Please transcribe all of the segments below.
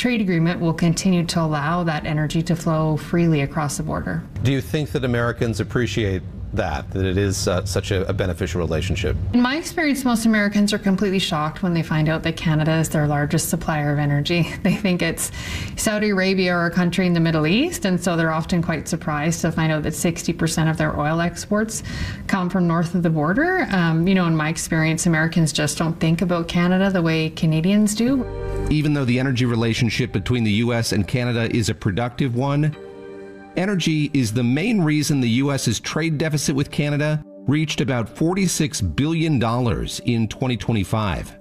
trade agreement will continue to allow that energy to flow freely across the border. Do you think that Americans appreciate that it is such a beneficial relationship? In my experience, most Americans are completely shocked when they find out that Canada is their largest supplier of energy. They think it's Saudi Arabia or a country in the Middle East, and so they're often quite surprised to find out that 60% of their oil exports come from north of the border. In my experience, Americans just don't think about Canada the way Canadians do. Even though the energy relationship between the U.S. and Canada is a productive one, energy is the main reason the U.S.'s trade deficit with Canada reached about $46 billion in 2025.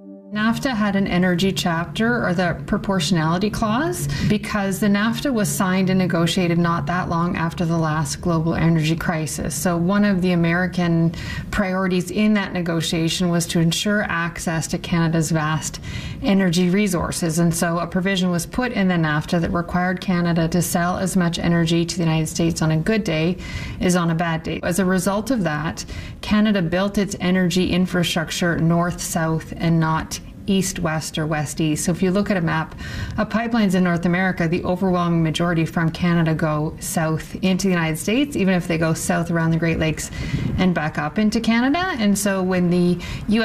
NAFTA had an energy chapter, or the proportionality clause, because the NAFTA was signed and negotiated not that long after the last global energy crisis. So one of the American priorities in that negotiation was to ensure access to Canada's vast energy resources. And so a provision was put in the NAFTA that required Canada to sell as much energy to the United States on a good day as on a bad day. As a result of that, Canada built its energy infrastructure north-south and not east-west or west-east. So if you look at a map of pipelines in North America, the overwhelming majority from Canada go south into the United States, even if they go south around the Great Lakes and back up into Canada. And so when the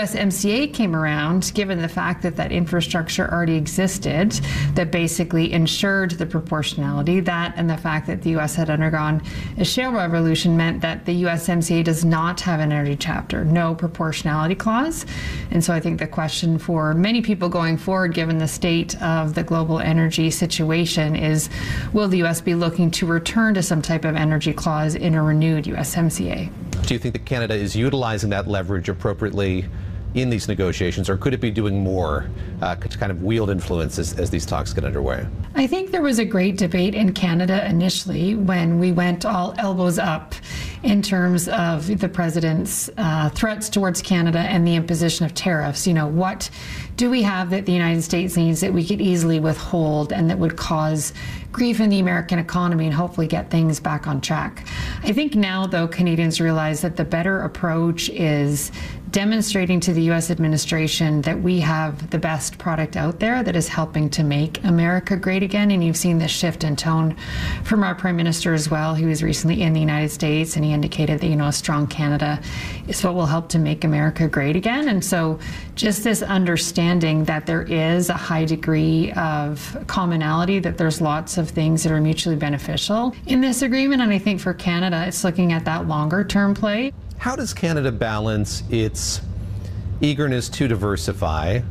USMCA came around, given the fact that that infrastructure already existed, that basically ensured the proportionality, that and the fact that the US had undergone a shale revolution meant that the USMCA does not have an energy chapter, no proportionality clause. And so I think the question for many people going forward, given the state of the global energy situation, is will the U.S. be looking to return to some type of energy clause in a renewed USMCA? Do you think that Canada is utilizing that leverage appropriately in these negotiations, or could it be doing more to kind of wield influence as these talks get underway? I think there was a great debate in Canada initially when we went all elbows up in terms of the president's threats towards Canada and the imposition of tariffs. What do we have that the United States needs that we could easily withhold and that would cause grief in the American economy and hopefully get things back on track? I think now, though, Canadians realize that the better approach is demonstrating to the U.S. administration that we have the best product out there that is helping to make America great again. And you've seen this shift in tone from our Prime Minister as well. He was recently in the United States and he indicated that, a strong Canada is what will help to make America great again. And so just this understanding that there is a high degree of commonality, that there's lots of things that are mutually beneficial in this agreement. And I think for Canada, it's looking at that longer term play. How does Canada balance its eagerness to diversify,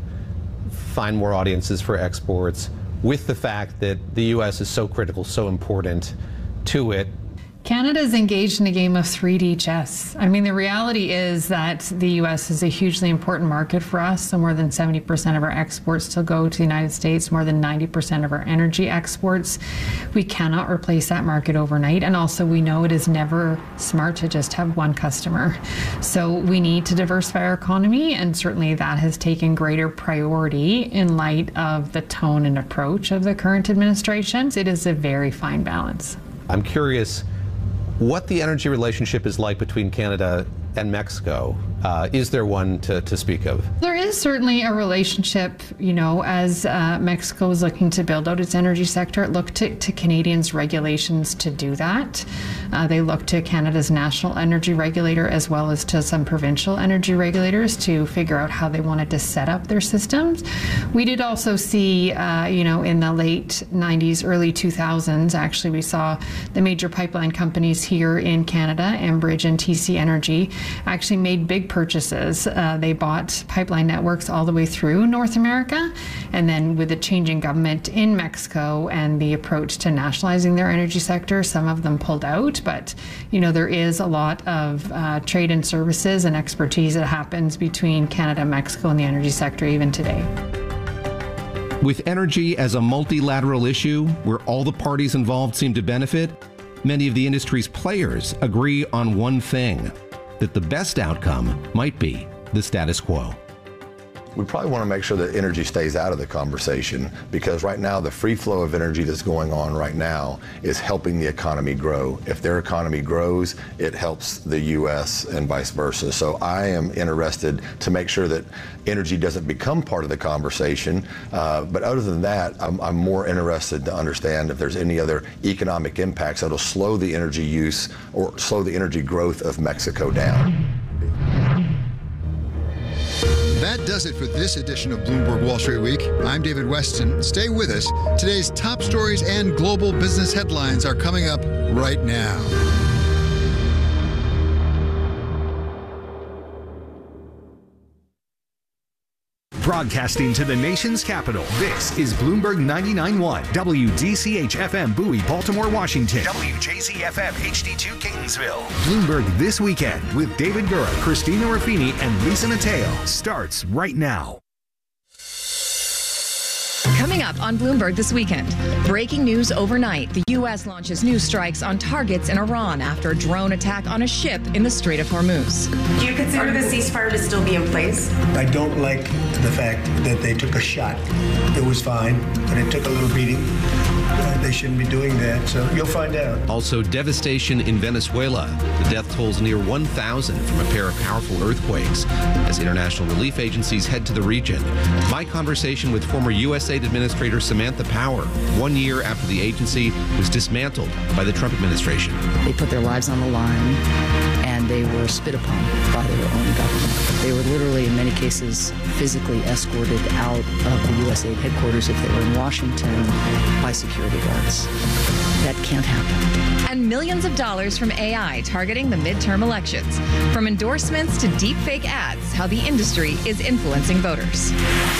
find more audiences for exports, with the fact that the U.S. is so critical, so important to it? Canada is engaged in a game of 3D chess. I mean, the reality is that the U.S. is a hugely important market for us. So more than 70% of our exports still go to the United States, more than 90% of our energy exports. We cannot replace that market overnight. And also we know it is never smart to just have one customer. So we need to diversify our economy, and certainly that has taken greater priority in light of the tone and approach of the current administration. It is a very fine balance. I'm curious what the energy relationship is like between Canada and Mexico. Is there one to speak of? There is certainly a relationship, as Mexico is looking to build out its energy sector. It looked to Canadians' regulations to do that. They looked to Canada's national energy regulator as well as to some provincial energy regulators to figure out how they wanted to set up their systems. We did also see, in the late 90s, early 2000s, actually, we saw the major pipeline companies here in Canada, Enbridge and TC Energy, actually made big purchases. They bought pipeline networks all the way through North America, and then with the changing government in Mexico and the approach to nationalizing their energy sector, some of them pulled out. But there is a lot of trade and services and expertise that happens between Canada and Mexico in the energy sector even today. With energy as a multilateral issue where all the parties involved seem to benefit, many of the industry's players agree on one thing: that the best outcome might be the status quo. we probably want to make sure that energy stays out of the conversation, because right now the free flow of energy that's going on right now is helping the economy grow. If their economy grows, it helps the U.S. and vice versa. So I am interested to make sure that energy doesn't become part of the conversation. But other than that, I'm more interested to understand if there's any other economic impacts that'll slow the energy use or slow the energy growth of Mexico down. That does it for this edition of Bloomberg Wall Street Week. I'm David Weston. Stay with us. Today's top stories and global business headlines are coming up right now. Broadcasting to the nation's capital, this is Bloomberg 99.1, WDCH-FM Bowie, Baltimore, Washington, WJZ-FM HD2 Catonsville. Bloomberg This Weekend with David Gura, Christina Ruffini, and Lisa Mateo starts right now. Coming up on Bloomberg This Weekend, breaking news overnight. The U.S. launches new strikes on targets in Iran after a drone attack on a ship in the Strait of Hormuz. Do you consider the ceasefire to still be in place? I don't like the fact that they took a shot. It was fine, but it took a little beating. They shouldn't be doing that, so you'll find out. Also, devastation in Venezuela. The death tolls near 1,000 from a pair of powerful earthquakes as international relief agencies head to the region. My conversation with former USAID Administrator Samantha Power, 1 year after the agency was dismantled by the Trump administration. They put their lives on the line, and they were spit upon by their own government. They were literally, in many cases, physically escorted out of the USAID headquarters if they were in Washington by security guards. That can't happen. And millions of dollars from AI targeting the midterm elections. From endorsements to deepfake ads, how the industry is influencing voters.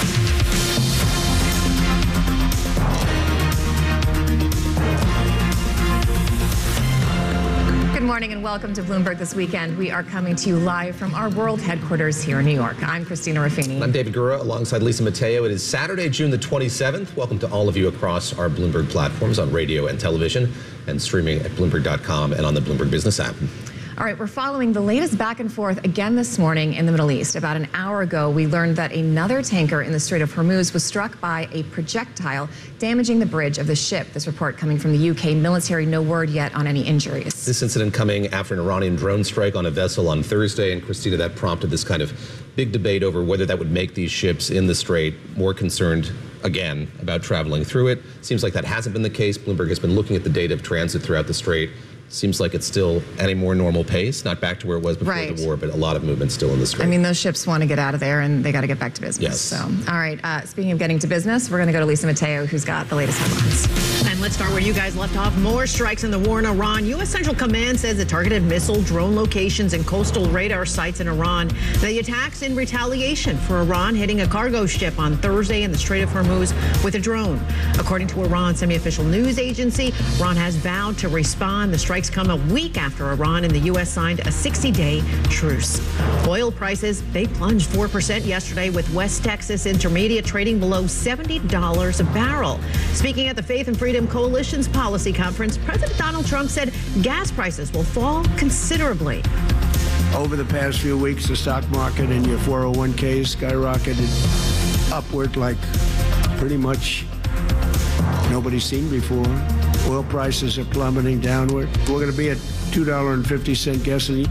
Good morning and welcome to Bloomberg This Weekend. We are coming to you live from our world headquarters here in New York. I'm Christina Ruffini. I'm David Gura alongside Lisa Mateo. It is Saturday, June the 27th. Welcome to all of you across our Bloomberg platforms on radio and television and streaming at Bloomberg.com and on the Bloomberg Business app. All right, we're following the latest back and forth again this morning in the Middle East. About an hour ago, we learned that another tanker in the Strait of Hormuz was struck by a projectile, damaging the bridge of the ship. This report coming from the UK military. No word yet on any injuries. This incident coming after an Iranian drone strike on a vessel on Thursday. And Christina, that prompted this kind of big debate over whether that would make these ships in the Strait more concerned again about traveling through it. Seems like that hasn't been the case. Bloomberg has been looking at the data of transit throughout the Strait. Seems like it's still at a more normal pace, not back to where it was before the war, but a lot of movement still in the Strait. I mean, those ships want to get out of there, and they got to get back to business. Yes. So, all right, speaking of getting to business, we're going to go to Lisa Mateo, who's got the latest headlines. And let's start where you guys left off. More strikes in the war in Iran. U.S. Central Command says it targeted missile, drone locations, and coastal radar sites in Iran. The attacks in retaliation for Iran hitting a cargo ship on Thursday in the Strait of Hormuz with a drone. According to Iran's semi-official news agency, Iran has vowed to respond. The strikes come a week after Iran and the U.S. signed a 60-day truce. Oil prices, they plunged 4% yesterday, with West Texas Intermediate trading below $70 a barrel. Speaking at the Faith and Freedom Coalition's policy conference, President Donald Trump said gas prices will fall considerably. Over the past few weeks, the stock market and your 401k skyrocketed upward like pretty much nobody's seen before. Oil prices are plummeting downward. We're going to be at $2.50 gasoline.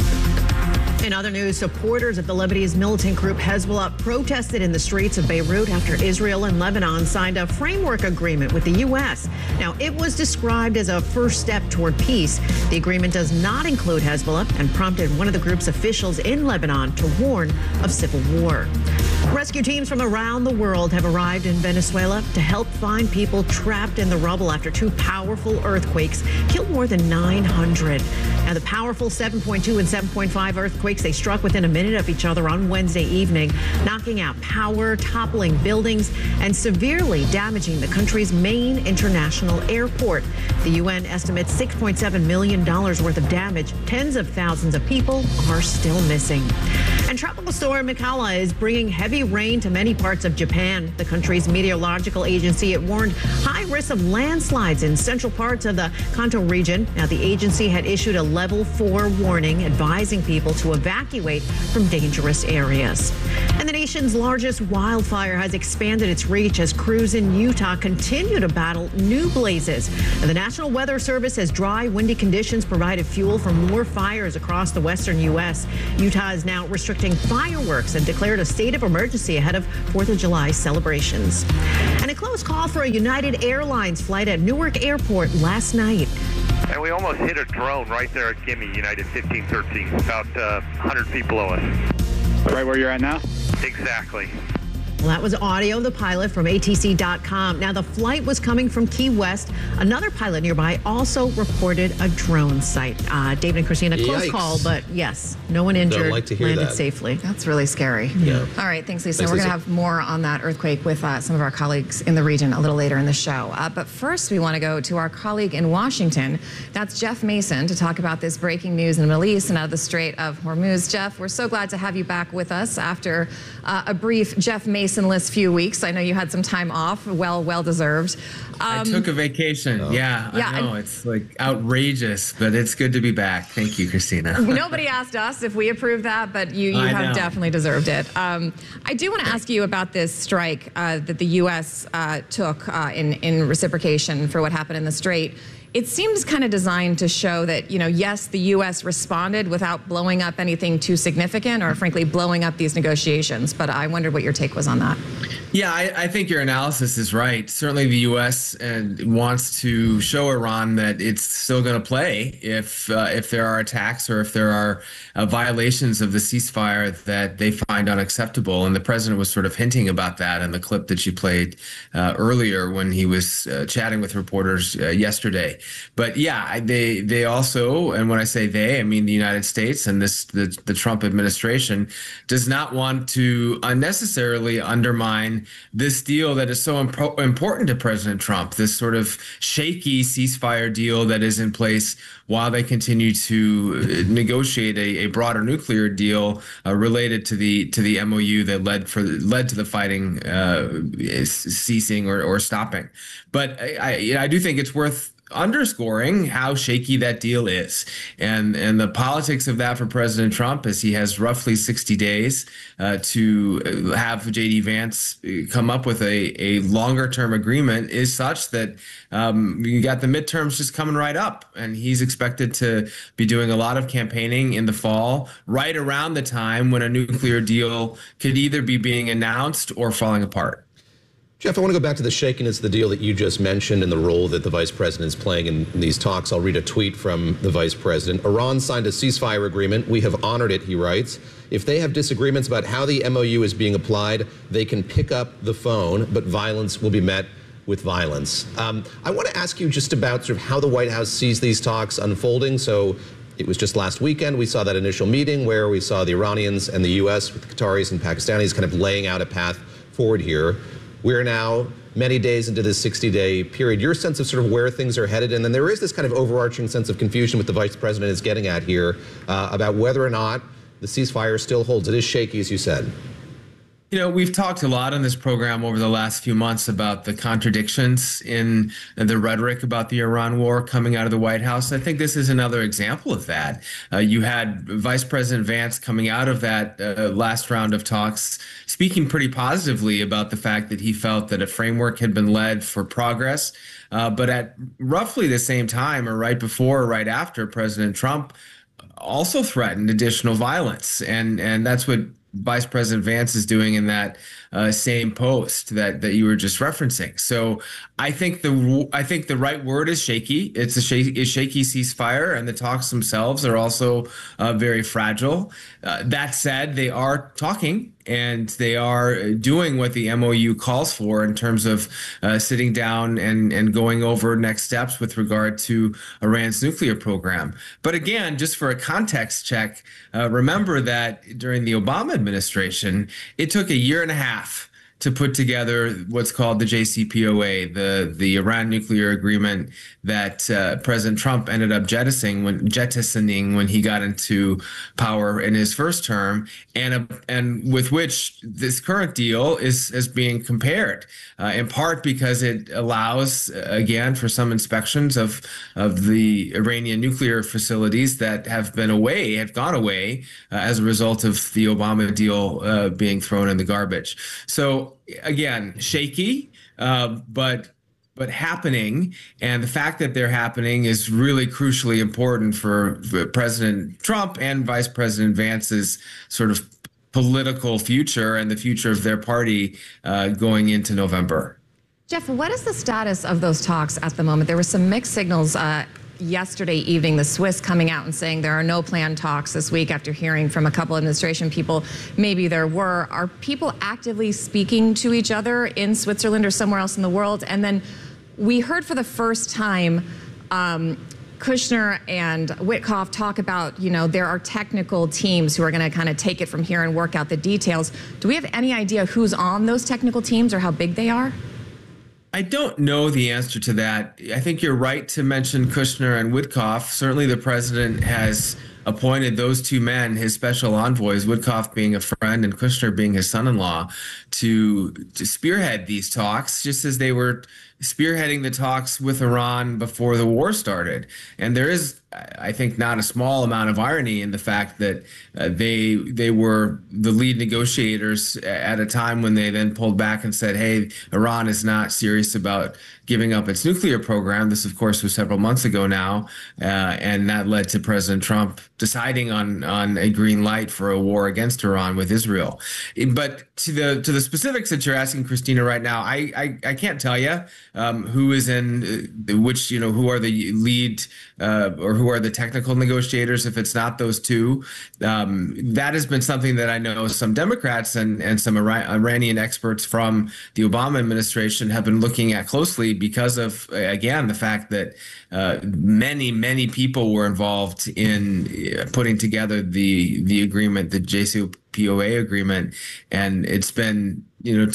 In other news, supporters of the Lebanese militant group Hezbollah protested in the streets of Beirut after Israel and Lebanon signed a framework agreement with the U.S. Now, it was described as a first step toward peace. The agreement does not include Hezbollah and prompted one of the group's officials in Lebanon to warn of civil war. Rescue teams from around the world have arrived in Venezuela to help find people trapped in the rubble after two powerful earthquakes killed more than 900. Now, the powerful 7.2 and 7.5 earthquakes, they struck within a minute of each other on Wednesday evening, knocking out power, toppling buildings, and severely damaging the country's main international airport. The UN estimates $6.7 million worth of damage. Tens of thousands of people are still missing. And Tropical Storm Mikala is bringing heavy heavy rain to many parts of Japan. The country's meteorological agency, it warned high risk of landslides in central parts of the Kanto region. Now, the agency had issued a level 4 warning advising people to evacuate from dangerous areas. And the nation's largest wildfire has expanded its reach as crews in Utah continue to battle new blazes. And the National Weather Service says dry, windy conditions provided fuel for more fires across the western U.S. Utah is now restricting fireworks and declared a state of emergency ahead of 4th of July celebrations. And a close call for a United Airlines flight at Newark Airport last night. And we almost hit a drone right there at Gimme, United 1513, about 100 feet below us. Right where you're at now? Exactly. Well, that was audio of the pilot from ATC.com. Now, the flight was coming from Key West. Another pilot nearby also reported a drone sight. David and Christina, close call, but yes, no one injured, landed safely. That's really scary. Yeah. All right, thanks, Lisa. Thanks, We're going Lisa. to have more on that earthquake with some of our colleagues in the region a little later in the show. But first, we want to go to our colleague in Washington. That's Jeff Mason to talk about this breaking news in the Middle East and out of the Strait of Hormuz. Jeff, we're so glad to have you back with us after a brief Jeff Mason-less few weeks. I know you had some time off, well deserved. I took a vacation. Yeah, I know. It's like outrageous, but it's good to be back. Thank you, Christina. Nobody asked us if we approved that, but you have definitely deserved it. I do want to ask you about this strike that the U.S. took in reciprocation for what happened in the Strait. It seems kind of designed to show that, yes, the U.S. responded without blowing up anything too significant or, frankly, blowing up these negotiations. But I wondered what your take was on that. Yeah, I think your analysis is right. Certainly the U.S. wants to show Iran that it's still going to play if there are attacks or if there are violations of the ceasefire that they find unacceptable. And the president was sort of hinting about that in the clip that you played earlier when he was chatting with reporters yesterday. But yeah, they also, and when I say they, I mean the United States and the Trump administration does not want to unnecessarily undermine this deal that is so important to President Trump, this sort of shaky ceasefire deal that is in place while they continue to negotiate a broader nuclear deal related to the MOU that led to the fighting ceasing or stopping. But I do think it's worth underscoring how shaky that deal is, and the politics of that for President Trump, as he has roughly 60 days to have J.D. Vance come up with a longer term agreement, is such that you got the midterms just coming right up, and he's expected to be doing a lot of campaigning in the fall, right around the time when a nuclear deal could either be being announced or falling apart. Jeff, I want to go back to the shakiness of the deal that you just mentioned and the role that the vice president is playing in these talks. I'll read a tweet from the vice president. Iran signed a ceasefire agreement. We have honored it, he writes. If they have disagreements about how the MOU is being applied, they can pick up the phone, but violence will be met with violence. I want to ask you just about sort of how the White House sees these talks unfolding. So it was just last weekend we saw that initial meeting where we saw the Iranians and the U.S. with the Qataris and Pakistanis kind of laying out a path forward here. We're now many days into this 60-day period. Your sense of sort of where things are headed, and then there is this kind of overarching sense of confusion with the vice president is getting at here about whether or not the ceasefire still holds. It is shaky, as you said. We've talked a lot on this program over the last few months about the contradictions in the rhetoric about the Iran war coming out of the White House. I think this is another example of that. You had Vice President Vance coming out of that last round of talks speaking pretty positively about the fact that he felt that a framework had been led for progress. But at roughly the same time, or right before or right after, President Trump also threatened additional violence. And that's what Vice President Vance is doing in that same post that you were just referencing. So I think the right word is shaky. It's a shaky ceasefire, and the talks themselves are also very fragile. That said, they are talking, and they are doing what the MOU calls for in terms of sitting down and going over next steps with regard to Iran's nuclear program. But again, just for a context check, remember that during the Obama administration, it took a year and a half to put together what's called the JCPOA, the Iran nuclear agreement that President Trump ended up jettisoning when he got into power in his first term, and with which this current deal is being compared, in part because it allows, again, for some inspections of the Iranian nuclear facilities that have gone away as a result of the Obama deal being thrown in the garbage. So again, shaky, but happening, and the fact that they're happening is really crucially important for President Trump and Vice President Vance's sort of political future and the future of their party going into November. Jeff, what is the status of those talks at the moment? There were some mixed signals yesterday evening, the Swiss coming out and saying there are no planned talks this week after hearing from a couple administration people maybe there were. Are people actively speaking to each other in Switzerland or somewhere else in the world? And then we heard for the first time Kushner and Witkoff talk about, there are technical teams who are going to kind of take it from here and work out the details. Do we have any idea who's on those technical teams or how big they are? I don't know the answer to that. I think you're right to mention Kushner and Witkoff. Certainly the president has appointed those two men, his special envoys, Witkoff being a friend and Kushner being his son-in-law, to spearhead these talks, just as they were spearheading the talks with Iran before the war started. And there is, I think, not a small amount of irony in the fact that they were the lead negotiators at a time when they then pulled back and said, hey, Iran is not serious about giving up its nuclear program. This, of course, was several months ago now, and that led to President Trump deciding on a green light for a war against Iran with Israel. But to the specifics that you're asking, Christina, right now, I can't tell you who is in which, who are the lead or who are the technical negotiators, if it's not those two. That has been something that I know some Democrats and some Iranian experts from the Obama administration have been looking at closely because of, again, the fact that many people were involved in putting together the agreement, the JCPOA agreement, and it's been,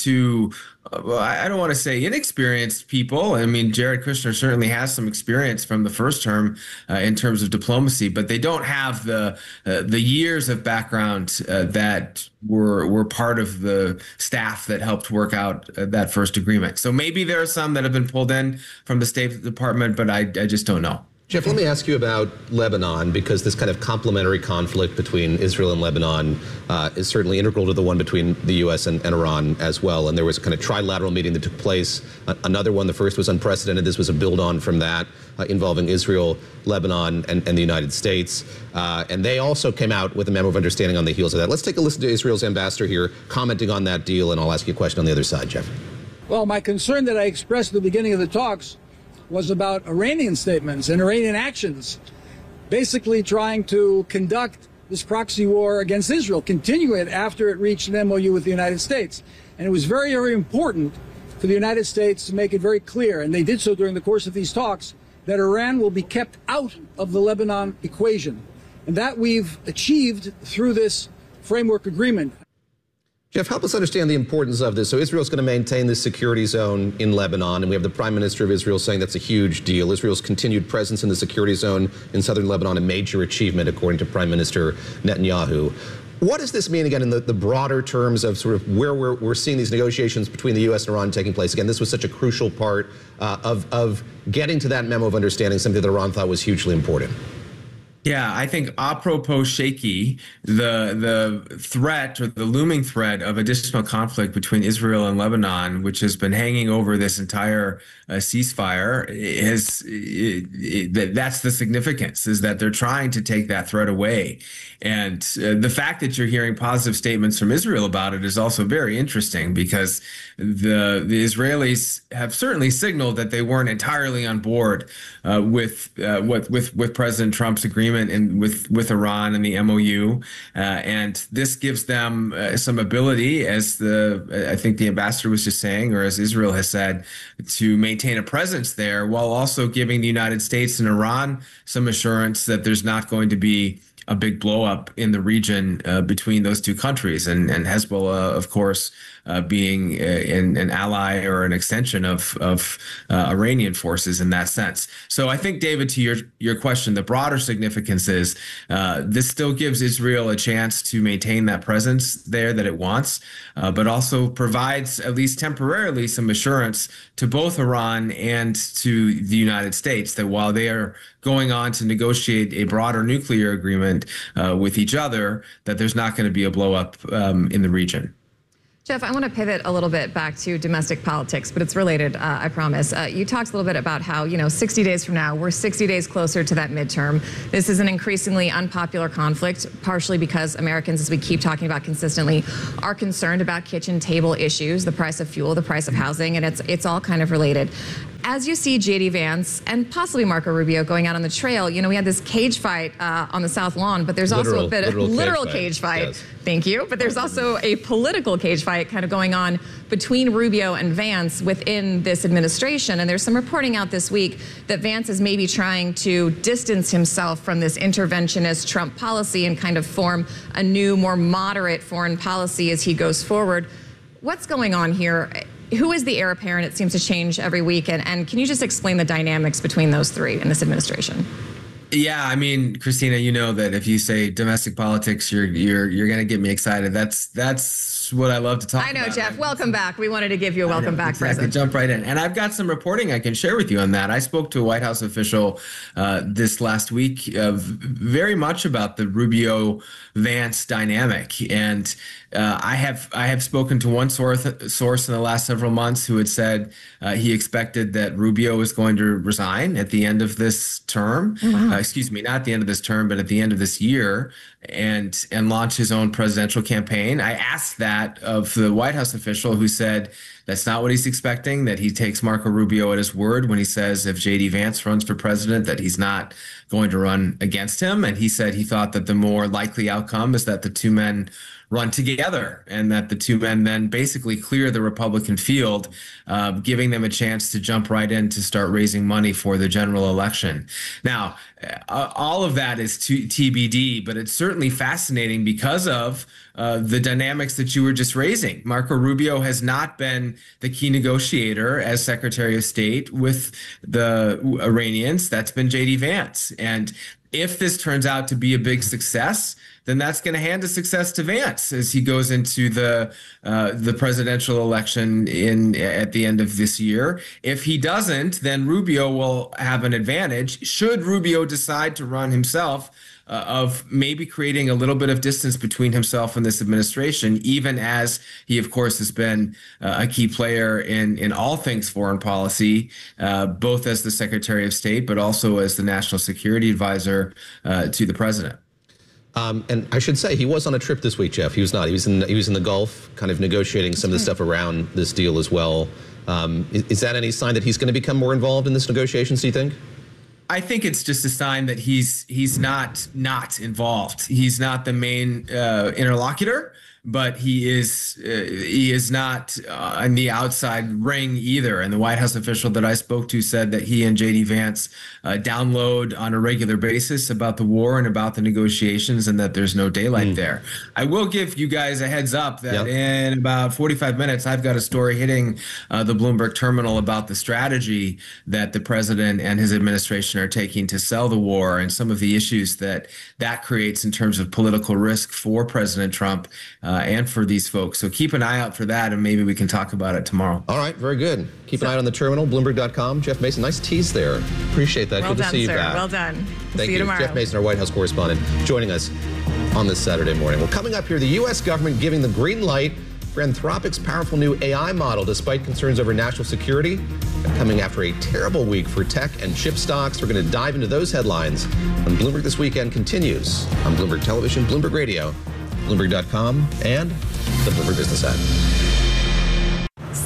I don't want to say inexperienced people. I mean, Jared Kushner certainly has some experience from the first term in terms of diplomacy, but they don't have the years of background that were part of the staff that helped work out that first agreement. So maybe there are some that have been pulled in from the State Department, but I just don't know. Jeff, let me ask you about Lebanon, because this kind of complementary conflict between Israel and Lebanon is certainly integral to the one between the U.S. and Iran as well. And there was a kind of trilateral meeting that took place. Another one, the first was unprecedented. This was a build-on from that involving Israel, Lebanon, and the United States. And they also came out with a memo of understanding on the heels of that. Let's take a listen to Israel's ambassador here commenting on that deal, and I'll ask you a question on the other side, Jeff. Well, my concern that I expressed at the beginning of the talks was about Iranian statements and Iranian actions, basically trying to conduct this proxy war against Israel, continue it after it reached an MOU with the United States. And it was very, very important for the United States to make it very clear, and they did so during the course of these talks, that Iran will be kept out of the Lebanon equation. And that we've achieved through this framework agreement. Jeff, help us understand the importance of this. So Israel's going to maintain this security zone in Lebanon, and we have the Prime Minister of Israel saying that's a huge deal. Israel's continued presence in the security zone in southern Lebanon, a major achievement, according to Prime Minister Netanyahu. What does this mean, again, in the broader terms of sort of where we're seeing these negotiations between the U.S. and Iran taking place? Again, this was such a crucial part of getting to that memo of understanding, something that Iran thought was hugely important. Yeah, I think apropos shaky, the threat or the looming threat of additional conflict between Israel and Lebanon, which has been hanging over this entire ceasefire, that's the significance, is that they're trying to take that threat away. And the fact that you're hearing positive statements from Israel about it is also very interesting, because the Israelis have certainly signaled that they weren't entirely on board with President Trump's agreement and with Iran and the MOU, and this gives them some ability, as I think the ambassador was just saying, or as Israel has said, to maintain a presence there, while also giving the United States and Iran some assurance that there's not going to be a big blow up in the region between those two countries, and Hezbollah, of course, being an ally or an extension of Iranian forces in that sense. So I think, David, to your question, the broader significance is this still gives Israel a chance to maintain that presence there that it wants, but also provides, at least temporarily, some assurance to both Iran and to the United States that while they are going on to negotiate a broader nuclear agreement with each other, that there's not going to be a blow up in the region. Jeff, I want to pivot a little bit back to domestic politics, but it's related, I promise. You talked a little bit about how, 60 days from now, we're 60 days closer to that midterm. This is an increasingly unpopular conflict, partially because Americans, as we keep talking about consistently, are concerned about kitchen table issues, the price of fuel, the price of housing, and it's all kind of related. As you see J.D. Vance and possibly Marco Rubio going out on the trail, we had this cage fight on the South Lawn, but there's also a bit of literal cage fight. Yes. Thank you. But there's also a political cage fight kind of going on between Rubio and Vance within this administration. And there's some reporting out this week that Vance is maybe trying to distance himself from this interventionist Trump policy and kind of form a new, more moderate foreign policy as he goes forward. What's going on here? Who is the heir apparent? It seems to change every week. And can you just explain the dynamics between those three in this administration? Yeah, I mean, Christina, you know that if you say domestic politics, you're going to get me excited. That's what I love to talk about. I know, Jeff. Welcome back. We wanted to give you a welcome back present. Jump right in. And I've got some reporting I can share with you on that. I spoke to a White House official this last week very much about the Rubio-Vance dynamic. And I have spoken to one source in the last several months who had said he expected that Rubio was going to resign at the end of this term. Oh, wow. Excuse me, not at the end of this term, but at the end of this year, and launch his own presidential campaign. I asked that of the White House official, who said that's not what he's expecting, that he takes Marco Rubio at his word when he says if J.D. Vance runs for president, that he's not going to run against him. And he said he thought that the more likely outcome is that the two men run together and that the two men then basically clear the Republican field, giving them a chance to jump right in to start raising money for the general election. Now, all of that is TBD, but it's certainly fascinating because of the dynamics that you were just raising. Marco Rubio has not been the key negotiator as Secretary of State with the Iranians. That's been J.D. Vance. And if this turns out to be a big success, then that's going to hand a success to Vance as he goes into the presidential election at the end of this year. If he doesn't, then Rubio will have an advantage. Should Rubio decide to run himself, of maybe creating a little bit of distance between himself and this administration, even as he, of course, has been a key player in all things foreign policy, both as the Secretary of State, but also as the National Security Advisor to the president. And I should say he was on a trip this week, Jeff. He was not. He was in the Gulf, kind of negotiating some of the stuff around this deal as well. Is that any sign that he's going to become more involved in this negotiations, do you think? I think it's just a sign that he's not involved. He's not the main interlocutor, but he is not in the outside ring either. And the White House official that I spoke to said that he and J.D. Vance download on a regular basis about the war and about the negotiations, and that there's no daylight there. I will give you guys a heads up that in about 45 minutes, I've got a story hitting the Bloomberg terminal about the strategy that the president and his administration are taking to sell the war and some of the issues that creates in terms of political risk for President Trump and for these folks. So keep an eye out for that, and maybe we can talk about it tomorrow. All right, very good. Keep an eye on the terminal, Bloomberg.com. Jeff Mason, nice tease there. Appreciate that. Well good done, to see you sir. back. Well done. Thank see you tomorrow. Jeff Mason, our White House correspondent, joining us on this Saturday morning. Well, coming up here, the U.S. government giving the green light for Anthropic's powerful new AI model, despite concerns over national security. Coming after a terrible week for tech and chip stocks. We're going to dive into those headlines when Bloomberg This Weekend continues on Bloomberg Television, Bloomberg Radio, Bloomberg.com, and the Bloomberg Business app.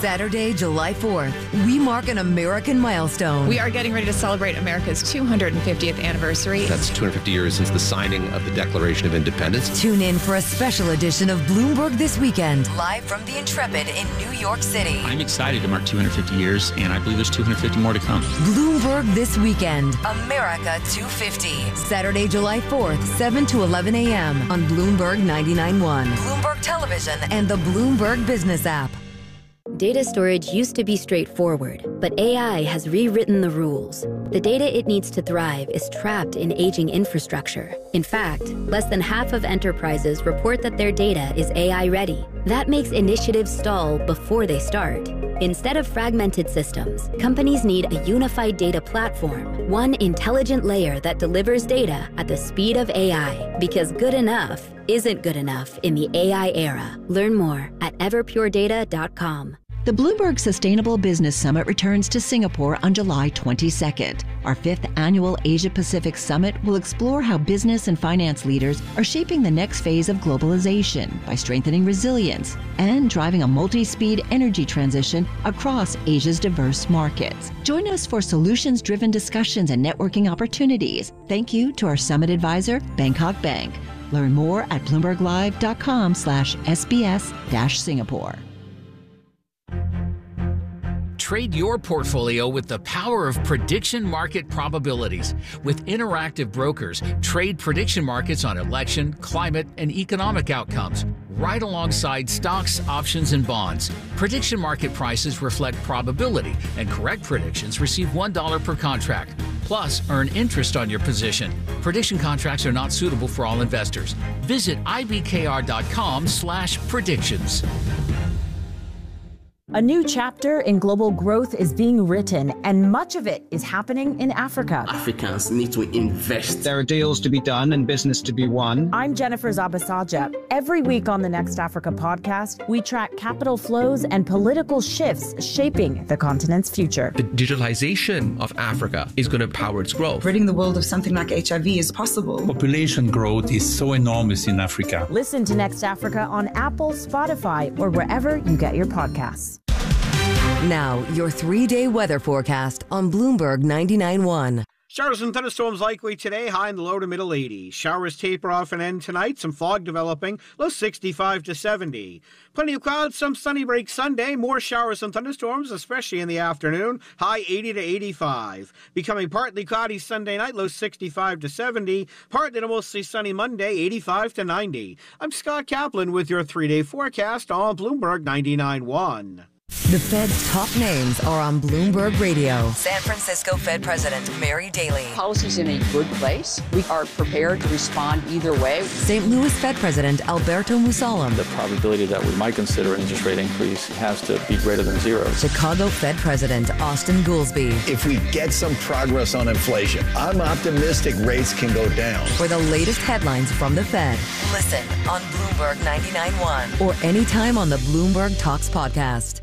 Saturday, July 4th, we mark an American milestone. We are getting ready to celebrate America's 250th anniversary. That's 250 years since the signing of the Declaration of Independence. Tune in for a special edition of Bloomberg This Weekend, live from the Intrepid in New York City. I'm excited to mark 250 years, and I believe there's 250 more to come. Bloomberg This Weekend, America 250. Saturday, July 4th, 7 to 11 a.m. on Bloomberg 99.1, Bloomberg Television, and the Bloomberg Business app. Data storage used to be straightforward, but AI has rewritten the rules. The data it needs to thrive is trapped in aging infrastructure. In fact, less than half of enterprises report that their data is AI ready. That makes initiatives stall before they start. Instead of fragmented systems, companies need a unified data platform, one intelligent layer that delivers data at the speed of AI, because good enough isn't good enough in the AI era. Learn more at everpuredata.com. The Bloomberg Sustainable Business Summit returns to Singapore on July 22nd. Our 5th annual Asia-Pacific Summit will explore how business and finance leaders are shaping the next phase of globalization by strengthening resilience and driving a multi-speed energy transition across Asia's diverse markets. Join us for solutions-driven discussions and networking opportunities. Thank you to our summit advisor, Bangkok Bank. Learn more at bloomberglive.com/SBS-Singapore. Trade your portfolio with the power of prediction market probabilities. With Interactive Brokers, trade prediction markets on election, climate, and economic outcomes, right alongside stocks, options, and bonds. Prediction market prices reflect probability, and correct predictions receive $1 per contract. Plus, earn interest on your position. Prediction contracts are not suitable for all investors. Visit ibkr.com/predictions. A new chapter in global growth is being written, and much of it is happening in Africa. Africans need to invest. There are deals to be done and business to be won. I'm Jennifer Zabasaja. Every week on the Next Africa podcast, we track capital flows and political shifts shaping the continent's future. The digitalization of Africa is going to power its growth. Ridding the world of something like HIV is possible. Population growth is so enormous in Africa. Listen to Next Africa on Apple, Spotify, or wherever you get your podcasts. Now, your 3-day weather forecast on Bloomberg 99.1. Showers and thunderstorms likely today, high in the low to middle 80s. Showers taper off and end tonight, some fog developing, low 65 to 70. Plenty of clouds, some sunny breaks Sunday, more showers and thunderstorms, especially in the afternoon, high 80 to 85. Becoming partly cloudy Sunday night, low 65 to 70. Partly to mostly sunny Monday, 85 to 90. I'm Scott Kaplan with your 3-day forecast on Bloomberg 99.1. The Fed's top names are on Bloomberg Radio. San Francisco Fed President Mary Daly. Policy's in a good place. We are prepared to respond either way. St. Louis Fed President Alberto Musalem. The probability that we might consider an interest rate increase has to be greater than zero. Chicago Fed President Austin Goolsbee. If we get some progress on inflation, I'm optimistic rates can go down. For the latest headlines from the Fed, listen on Bloomberg 99.1 or anytime on the Bloomberg Talks podcast.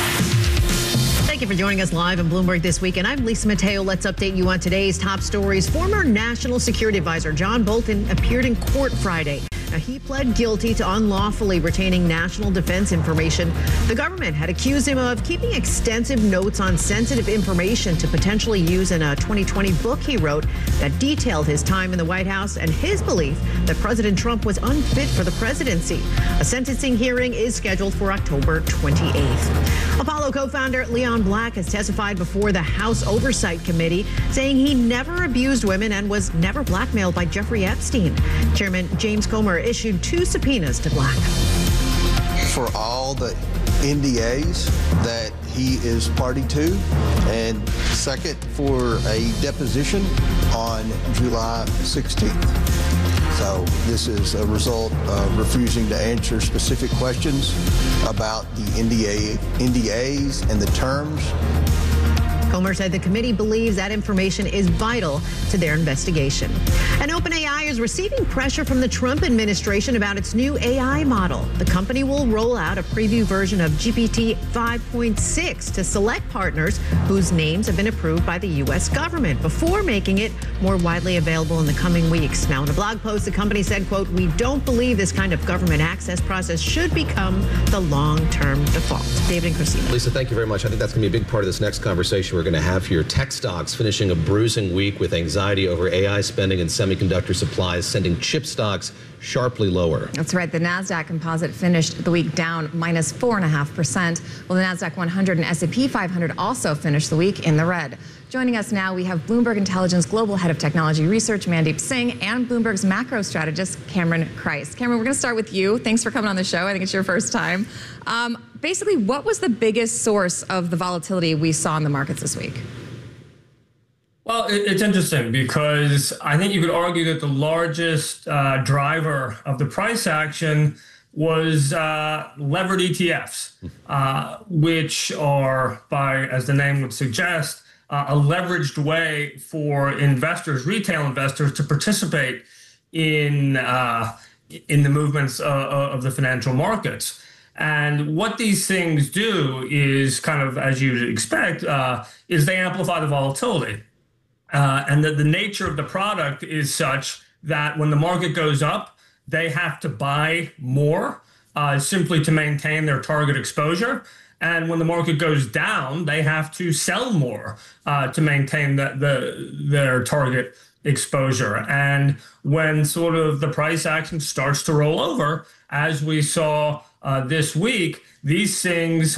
Thank you for joining us live on Bloomberg This Weekend. I'm Lisa Mateo. Let's update you on today's top stories. Former National Security Advisor John Bolton appeared in court Friday. Now, he pled guilty to unlawfully retaining national defense information. The government had accused him of keeping extensive notes on sensitive information to potentially use in a 2020 book he wrote that detailed his time in the White House and his belief that President Trump was unfit for the presidency. A sentencing hearing is scheduled for October 28th. Apollo co-founder Leon Black has testified before the House Oversight Committee, saying he never abused women and was never blackmailed by Jeffrey Epstein. Chairman James Comer issued 2 subpoenas to Black. For all the NDAs that he is party to, and second, for a deposition on July 16th. So this is a result of refusing to answer specific questions about the NDAs and the terms Comer said the committee believes that information is vital to their investigation. And OpenAI is receiving pressure from the Trump administration about its new AI model. The company will roll out a preview version of GPT 5.6 to select partners whose names have been approved by the U.S. government before making it more widely available in the coming weeks. Now, in a blog post, the company said, quote, "We don't believe this kind of government access process should become the long-term default." David and Christina. Lisa, thank you very much. I think that's going to be a big part of this next conversation we're going to have here. Tech stocks finishing a bruising week with anxiety over AI spending and semiconductor supplies, sending chip stocks sharply lower. That's right. The NASDAQ composite finished the week down minus 4.5%. Well, the NASDAQ 100 and S&P 500 also finished the week in the red. Joining us now, we have Bloomberg Intelligence Global Head of Technology Research, Mandeep Singh, and Bloomberg's macro strategist, Cameron Kreis. Cameron, we're going to start with you. Thanks for coming on the show. I think it's your first time. Basically, what was the biggest source of the volatility we saw in the markets this week? Well, it's interesting because I think you could argue that the largest driver of the price action was levered ETFs, which are, as the name would suggest, a leveraged way for investors, retail investors, to participate in the movements of the financial markets. And what these things do is kind of, as you'd expect, is they amplify the volatility. And the nature of the product is such that when the market goes up, they have to buy more simply to maintain their target exposure. And when the market goes down, they have to sell more to maintain their target exposure. And when sort of the price action starts to roll over, as we saw this week, these things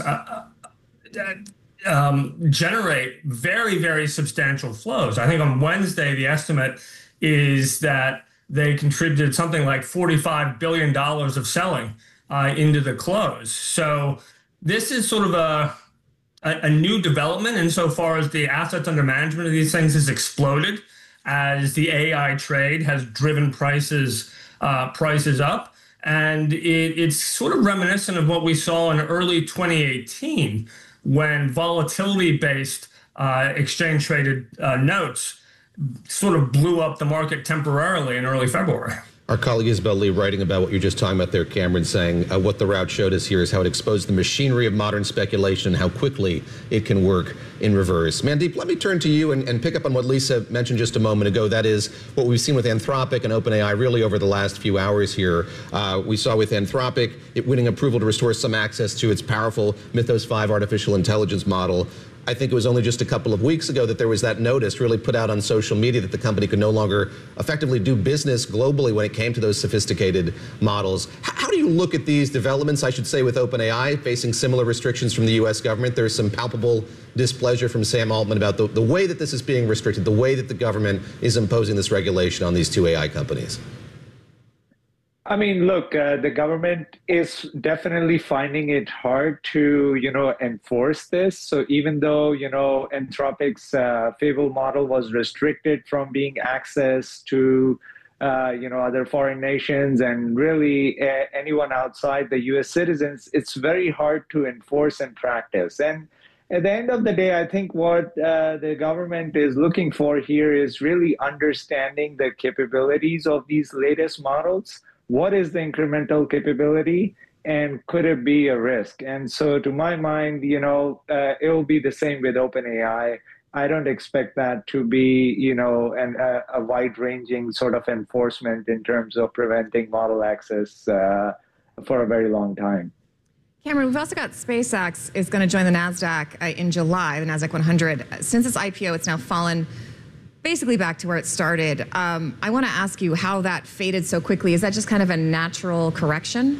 generate very, very substantial flows. I think on Wednesday, the estimate is that they contributed something like $45 billion of selling into the close. So this is sort of a new development insofar as the assets under management of these things has exploded as the AI trade has driven prices up. And it's sort of reminiscent of what we saw in early 2018 when volatility-based exchange-traded notes sort of blew up the market temporarily in early February. Our colleague Isabel Lee writing about what you're just talking about there, Cameron, saying what the rout showed us here is how it exposed the machinery of modern speculation and how quickly it can work in reverse. Mandeep, let me turn to you and pick up on what Lisa mentioned just a moment ago. That is what we've seen with Anthropic and OpenAI really over the last few hours here. We saw with Anthropic it winning approval to restore some access to its powerful Mythos 5 artificial intelligence model. I think it was only just a couple of weeks ago that there was that notice really put out on social media that the company could no longer effectively do business globally when it came to those sophisticated models. How do you look at these developments, I should say, with OpenAI facing similar restrictions from the U.S. government? There's some palpable displeasure from Sam Altman about the way that this is being restricted, the way that the government is imposing this regulation on these two AI companies. I mean, look, the government is definitely finding it hard to, enforce this. So even though, Anthropic's Fable model was restricted from being accessed to, other foreign nations and really anyone outside the U.S. citizens, it's very hard to enforce and practice. And at the end of the day, I think what the government is looking for here is really understanding the capabilities of these latest models. What is the incremental capability, and could it be a risk? And so to my mind, it will be the same with OpenAI. I don't expect that to be, a wide-ranging sort of enforcement in terms of preventing model access for a very long time. Cameron, we've also got SpaceX is going to join the NASDAQ in July, the NASDAQ 100. Since its IPO, it's now fallen basically back to where it started. I want to ask you how that faded so quickly. Is that just kind of a natural correction?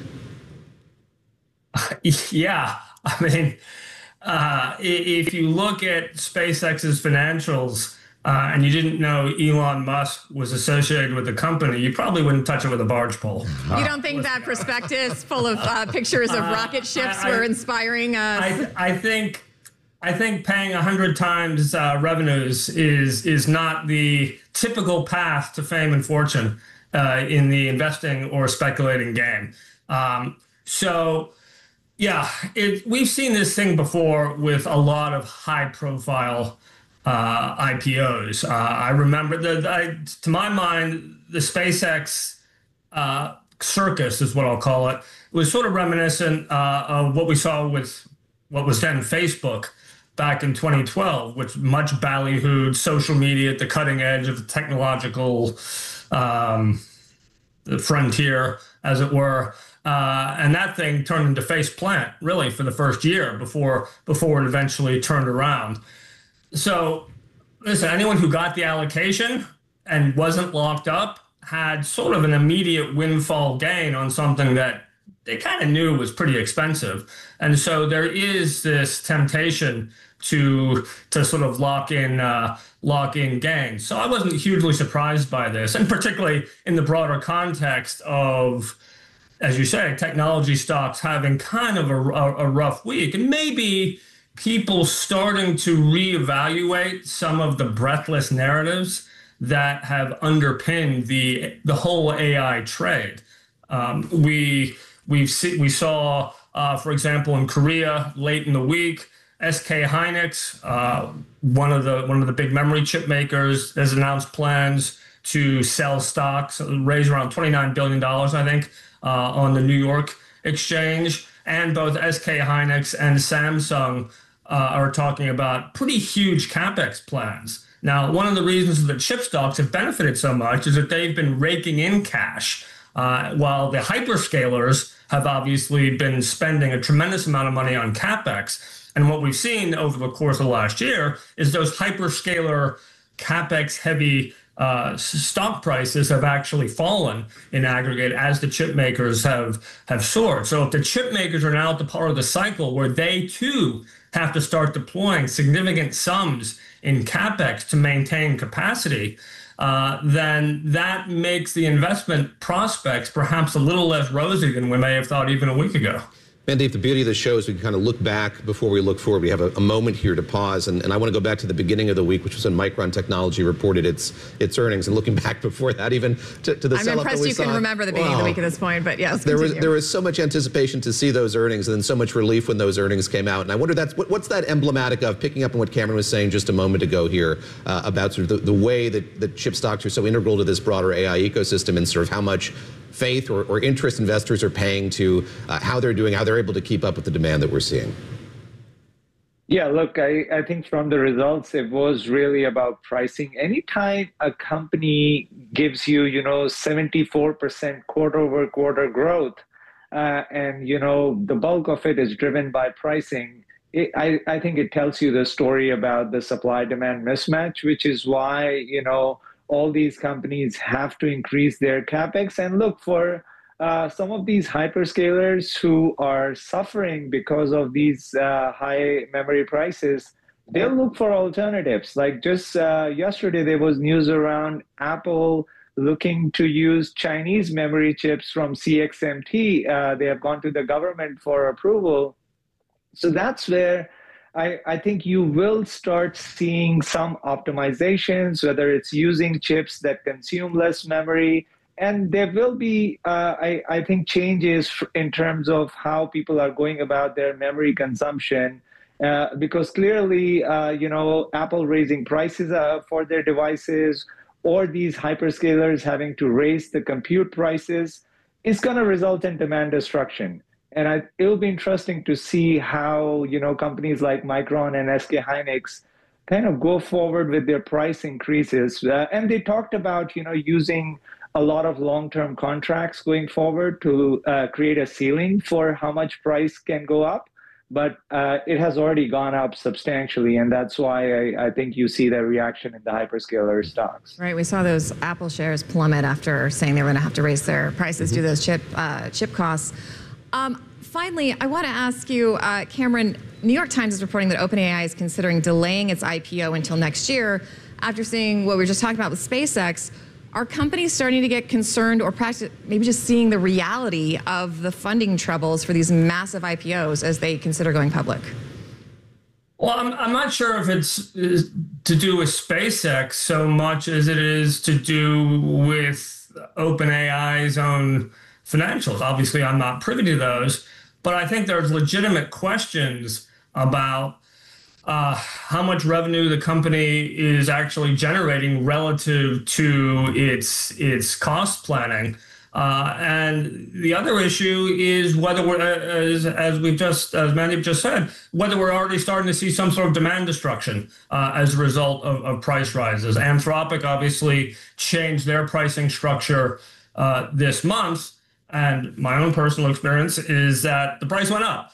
Yeah. I mean, if you look at SpaceX's financials and you didn't know Elon Musk was associated with the company, you probably wouldn't touch it with a barge pole. You don't think that prospectus full of pictures of rocket ships were inspiring? I think paying 100 times revenues is not the typical path to fame and fortune in the investing or speculating game. So Yeah, we've seen this thing before with a lot of high-profile IPOs. I remember, to my mind, the SpaceX circus is what I'll call it. It was sort of reminiscent of what we saw with what was then Facebook back in 2012, which much ballyhooed social media at the cutting edge of the technological the frontier, as it were. And that thing turned into face plant, really, for the first year before it eventually turned around. So, listen, anyone who got the allocation and wasn't locked up had sort of an immediate windfall gain on something that they kind of knew was pretty expensive. And so there is this temptation to sort of lock in gains. So I wasn't hugely surprised by this, and particularly in the broader context of, as you say, technology stocks having kind of a rough week, and maybe people starting to reevaluate some of the breathless narratives that have underpinned the whole AI trade. We saw, for example, in Korea late in the week, SK Hynix, one of the big memory chip makers, has announced plans to sell stocks, raise around $29 billion, I think, on the New York exchange. And both SK Hynix and Samsung are talking about pretty huge CapEx plans. Now, one of the reasons that chip stocks have benefited so much is that they've been raking in cash, while the hyperscalers have obviously been spending a tremendous amount of money on CapEx. And what we've seen over the course of last year is those hyperscaler CapEx-heavy stock prices have actually fallen in aggregate as the chip makers have soared. So if the chip makers are now at the part of the cycle where they too have to start deploying significant sums in CapEx to maintain capacity, then that makes the investment prospects perhaps a little less rosy than we may have thought even a week ago. Mandeep, the beauty of the show is we can kind of look back before we look forward. We have a moment here to pause, and I want to go back to the beginning of the week, which was when Micron Technology reported its earnings, and looking back before that, even to the I'm impressed you can remember the beginning of the week at this point, but yes, there was so much anticipation to see those earnings, and then so much relief when those earnings came out. And I wonder what's that emblematic of, picking up on what Cameron was saying just a moment ago here about sort of the way that chip stocks are so integral to this broader AI ecosystem, and sort of how much faith or interest investors are paying to how they're doing, how they're able to keep up with the demand that we're seeing. Yeah, look, I think from the results, it was really about pricing. Anytime a company gives you, 74% quarter-over-quarter growth, and, the bulk of it is driven by pricing, I think it tells you the story about the supply-demand mismatch, which is why, all these companies have to increase their CapEx. And look, for some of these hyperscalers who are suffering because of these high memory prices, they'll look for alternatives. Like just yesterday, there was news around Apple looking to use Chinese memory chips from CXMT. They have gone to the government for approval. So that's where I think you will start seeing some optimizations, whether it's using chips that consume less memory. And there will be, I think, changes in terms of how people are going about their memory consumption. Because clearly, Apple raising prices for their devices, or these hyperscalers having to raise the compute prices, is going to result in demand destruction. And it'll be interesting to see how, companies like Micron and SK Hynix kind of go forward with their price increases. And they talked about, using a lot of long-term contracts going forward to create a ceiling for how much price can go up. But it has already gone up substantially, and that's why I think you see that reaction in the hyperscaler stocks. Right, we saw those Apple shares plummet after saying they were going to have to raise their prices due to those chip costs. Finally, I want to ask you, Cameron, New York Times is reporting that OpenAI is considering delaying its IPO until next year. After seeing what we were just talking about with SpaceX, are companies starting to get concerned, or maybe just seeing the reality of the funding troubles for these massive IPOs as they consider going public? Well, I'm not sure if it's to do with SpaceX so much as it is to do with OpenAI's own financials. Obviously, I'm not privy to those. But I think there's legitimate questions about how much revenue the company is actually generating relative to its cost planning. And the other issue is whether we're, as Mandeep just said, whether we're already starting to see some sort of demand destruction as a result of price rises. Anthropic obviously changed their pricing structure this month, and my own personal experience is that the price went up.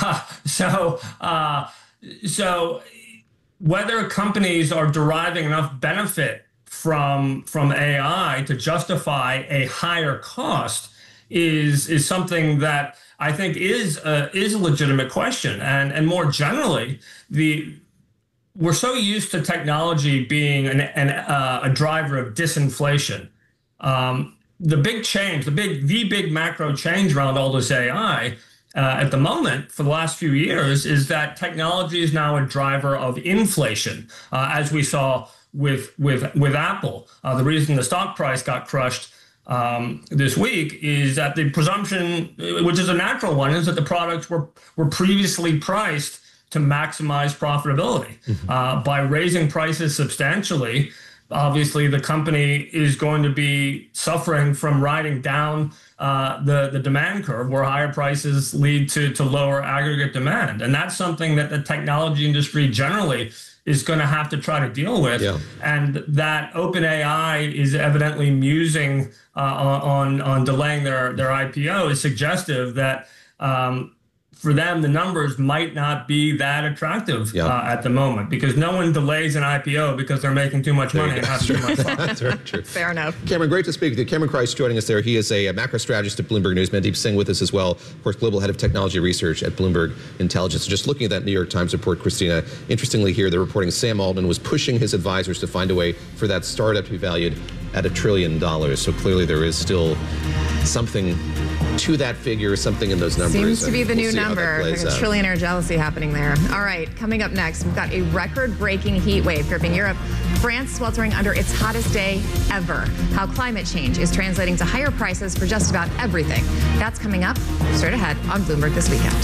So whether companies are deriving enough benefit from AI to justify a higher cost is something that I think is a legitimate question. And more generally, we're so used to technology being a driver of disinflation. The big change, the big macro change around all this AI at the moment for the last few years is that technology is now a driver of inflation, as we saw with Apple. The reason the stock price got crushed this week is that the presumption, which is a natural one, is that the products were previously priced to maximize profitability. By raising prices substantially, obviously the company is going to be suffering from riding down the demand curve, where higher prices lead to lower aggregate demand. And that's something that the technology industry generally is going to have to try to deal with. Yeah. And that OpenAI is evidently musing on delaying their IPO is suggestive that for them, the numbers might not be that attractive at the moment, because no one delays an IPO because they're making too much money and have too much fun. That's very true. Fair enough. Cameron, great to speak with you. Cameron Christ joining us there. He is a macro strategist at Bloomberg News. Mandeep Singh with us as well, of course, global head of technology research at Bloomberg Intelligence. Just looking at that New York Times report, Christina, interestingly here, they're reporting Sam Altman was pushing his advisors to find a way for that startup to be valued at $1 trillion. So clearly there is still something to that figure, something in those numbers. Seems to be the new number. There's a trillionaire jealousy happening there. All right, coming up next, we've got a record-breaking heat wave gripping Europe. France sweltering under its hottest day ever. How climate change is translating to higher prices for just about everything. That's coming up straight ahead on Bloomberg This Weekend.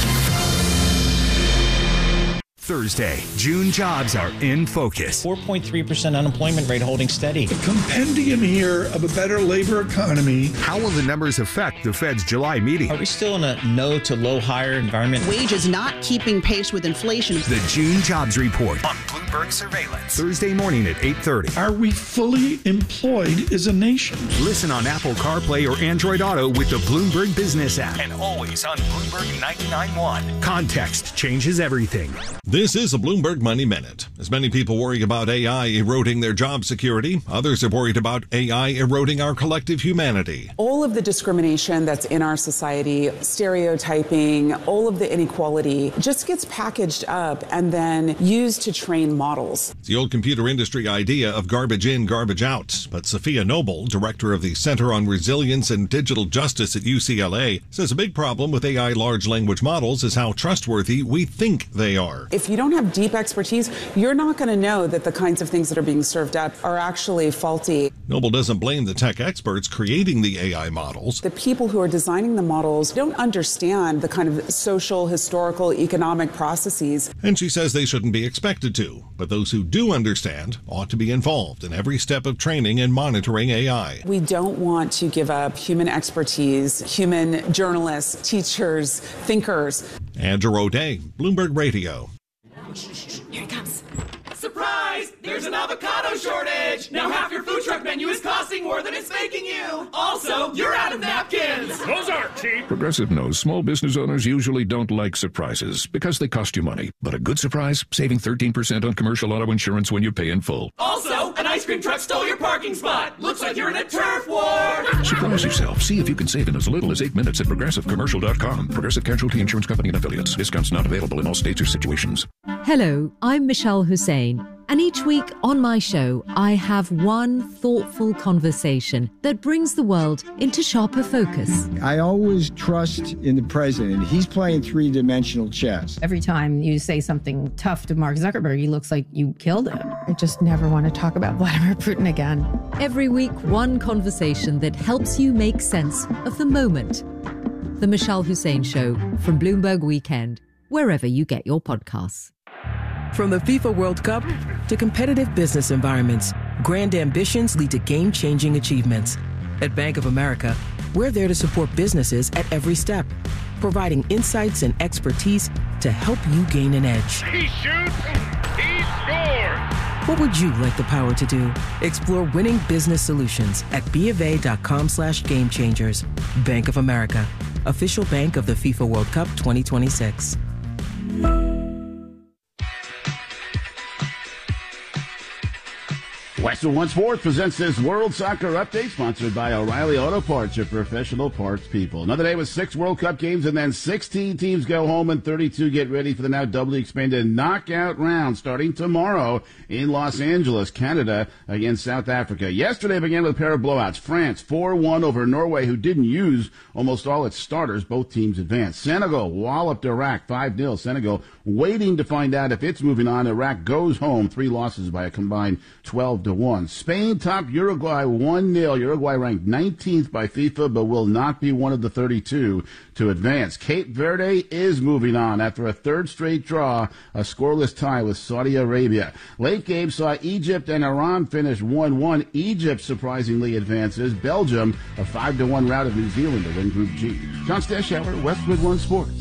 Thursday, June jobs are in focus. 4.3% unemployment rate holding steady. A compendium here of a better labor economy. How will the numbers affect the Fed's July meeting? Are we still in a no to low hire environment? Wages not keeping pace with inflation. The June jobs report on Bloomberg Surveillance. Thursday morning at 8:30. Are we fully employed as a nation? Listen on Apple CarPlay or Android Auto with the Bloomberg Business app. And always on Bloomberg 99.1. Context changes everything. This is a Bloomberg Money Minute. As many people worry about AI eroding their job security, others are worried about AI eroding our collective humanity. All of the discrimination that's in our society, stereotyping, all of the inequality just gets packaged up and then used to train models. It's the old computer industry idea of garbage in, garbage out. But Sophia Noble, director of the Center on Resilience and Digital Justice at UCLA, says a big problem with AI large language models is how trustworthy we think they are. If you don't have deep expertise, you're not going to know that the kinds of things that are being served up are actually faulty. Noble doesn't blame the tech experts creating the AI models. The people who are designing the models don't understand the kind of social, historical, economic processes. And she says they shouldn't be expected to. But those who do understand ought to be involved in every step of training and monitoring AI. We don't want to give up human expertise, human journalists, teachers, thinkers. Andrew O'Day, Bloomberg Radio. Here it comes. Surprise! There's an avocado shortage! Now half your food truck menu is costing more than it's making you! Also, you're out of napkins! Those aren't cheap! Progressive knows small business owners usually don't like surprises because they cost you money. But a good surprise? Saving 13% on commercial auto insurance when you pay in full. Also, an ice cream truck stole your parking spot! Looks like you're in a turf war! Surprise yourself. See if you can save in as little as 8 minutes at ProgressiveCommercial.com. Progressive Casualty Insurance Company and Affiliates. Discounts not available in all states or situations. Hello, I'm Michelle Hussein, and each week on my show, I have one thoughtful conversation that brings the world into sharper focus. I always trust in the president. He's playing three-dimensional chess. Every time you say something tough to Mark Zuckerberg, he looks like you killed him. I just never want to talk about Vladimir Putin again. Every week, one conversation that helps you make sense of the moment. The Michelle Hussein Show from Bloomberg Weekend, wherever you get your podcasts. From the FIFA World Cup to competitive business environments, grand ambitions lead to game-changing achievements. At Bank of America, we're there to support businesses at every step, providing insights and expertise to help you gain an edge. He shoots, he scores! What would you like the power to do? Explore winning business solutions at BofA.com/gamechangers. Bank of America, official bank of the FIFA World Cup 2026. Western One Sports presents this World Soccer Update, sponsored by O'Reilly Auto Parts, your professional parts people. Another day with 6 World Cup games, and then 16 teams go home and 32 get ready for the now doubly expanded knockout round starting tomorrow in Los Angeles, Canada, against South Africa. Yesterday began with a pair of blowouts. France 4-1 over Norway, who didn't use almost all its starters. Both teams advanced. Senegal walloped Iraq 5-0. Senegal waiting to find out if it's moving on. Iraq goes home, 3 losses by a combined 12-1. Spain topped Uruguay 1-0. Uruguay ranked 19th by FIFA, but will not be one of the 32 to advance. Cape Verde is moving on after a third straight draw, a scoreless tie with Saudi Arabia. Late game saw Egypt and Iran finish 1-1. Egypt surprisingly advances. Belgium, a 5-1 rout of New Zealand to win Group G. John Stashower, Westwood One Sports.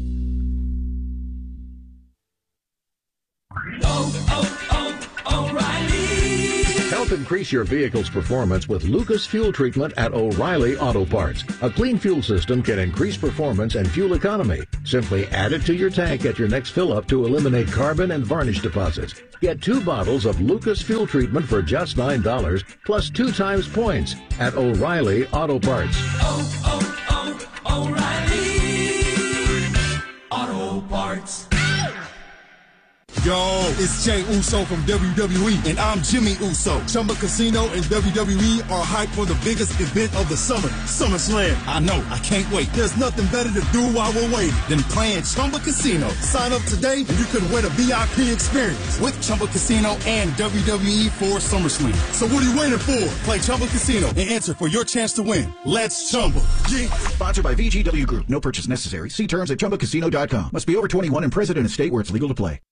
Help increase your vehicle's performance with Lucas Fuel Treatment at O'Reilly Auto Parts. A clean fuel system can increase performance and fuel economy. Simply add it to your tank at your next fill-up to eliminate carbon and varnish deposits. Get 2 bottles of Lucas Fuel Treatment for just $9, plus 2 times points at O'Reilly Auto Parts. O'Reilly Auto Parts. Yo, it's Jay Uso from WWE, and I'm Jimmy Uso. Chumba Casino and WWE are hyped for the biggest event of the summer, SummerSlam. I know, I can't wait. There's nothing better to do while we're waiting than playing Chumba Casino. Sign up today, and you could win a VIP experience with Chumba Casino and WWE for SummerSlam. So what are you waiting for? Play Chumba Casino and enter for your chance to win. Let's Chumba. Yeah. Sponsored by VGW Group. No purchase necessary. See terms at ChumbaCasino.com. Must be over 21 and present in a state where it's legal to play.